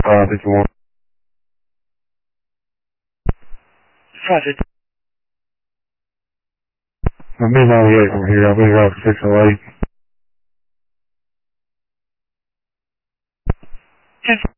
Did you want? Roger. I'm being 98 from here. I'll be around 608. Ten